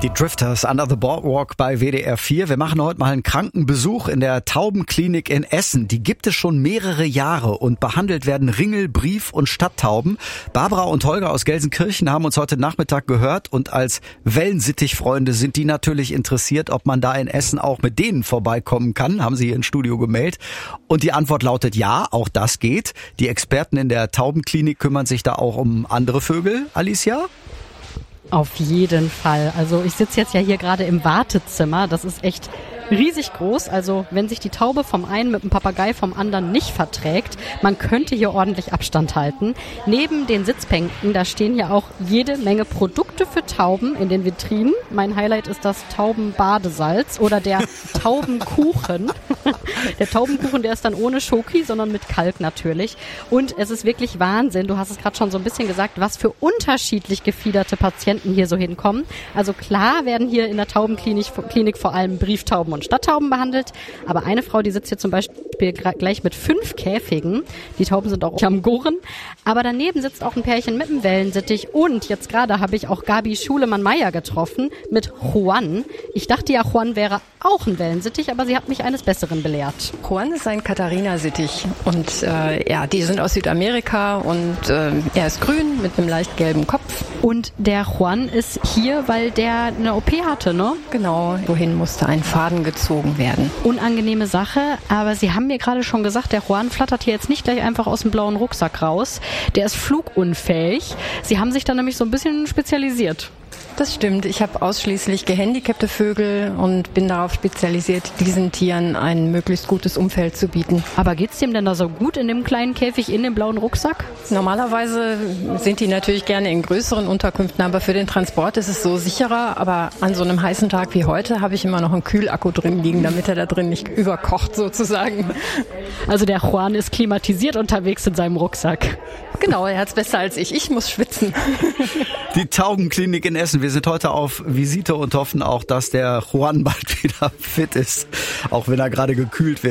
Die Drifters Under the Boardwalk bei WDR 4. Wir machen heute mal einen Krankenbesuch in der Taubenklinik in Essen. Die gibt es schon mehrere Jahre und behandelt werden Ringel-, Brief- und Stadttauben. Barbara und Holger aus Gelsenkirchen haben uns heute Nachmittag gehört und als Wellensittichfreunde sind die natürlich interessiert, ob man da in Essen auch mit denen vorbeikommen kann, haben sie hier ins Studio gemeldet. Und die Antwort lautet ja, auch das geht. Die Experten in der Taubenklinik kümmern sich da auch um andere Vögel, Alicia? Auf jeden Fall. Also ich sitze jetzt ja hier gerade im Wartezimmer. Das ist echt riesig groß. Also wenn sich die Taube vom einen mit dem Papagei vom anderen nicht verträgt, man könnte hier ordentlich Abstand halten. Neben den Sitzbänken, da stehen hier auch jede Menge Produkte für Tauben in den Vitrinen. Mein Highlight ist das Taubenbadesalz oder der Taubenkuchen. Der Taubenkuchen, der ist dann ohne Schoki, sondern mit Kalk natürlich. Und es ist wirklich Wahnsinn, du hast es gerade schon so ein bisschen gesagt, was für unterschiedlich gefiederte Patienten hier so hinkommen. Also klar werden hier in der Taubenklinik vor allem Brieftauben und Stadttauben behandelt. Aber eine Frau, die sitzt hier zum Beispiel gleich mit 5 Käfigen. Die Tauben sind auch am Gurren. Aber daneben sitzt auch ein Pärchen mit einem Wellensittich. Und jetzt gerade habe ich auch Gabi Schulemann-Meyer getroffen mit Juan. Ich dachte ja, Juan wäre auch ein Wellensittich, aber sie hat mich eines Besseren belehrt. Juan ist ein Katharina-Sittich und die sind aus Südamerika und er ist grün mit einem leicht gelben Kopf. Und der Juan ist hier, weil der eine OP hatte, ne? Genau, wohin musste ein Faden gezogen werden. Unangenehme Sache, aber Sie haben mir gerade schon gesagt, der Juan flattert hier jetzt nicht gleich einfach aus dem blauen Rucksack raus. Der ist flugunfähig. Sie haben sich da nämlich so ein bisschen spezialisiert. Das stimmt. Ich habe ausschließlich gehandicapte Vögel und bin darauf spezialisiert, diesen Tieren ein möglichst gutes Umfeld zu bieten. Aber geht's dem denn da so gut in dem kleinen Käfig in dem blauen Rucksack? Normalerweise sind die natürlich gerne in größeren Unterkünften, aber für den Transport ist es so sicherer. Aber an so einem heißen Tag wie heute habe ich immer noch einen Kühlakku drin liegen, damit er da drin nicht überkocht sozusagen. Also der Juan ist klimatisiert unterwegs in seinem Rucksack. Genau, er hat's besser als ich. Ich muss schwitzen. Die Taubenklinik in Essen. Wir sind heute auf Visite und hoffen auch, dass der Juan bald wieder fit ist, auch wenn er gerade gekühlt wird.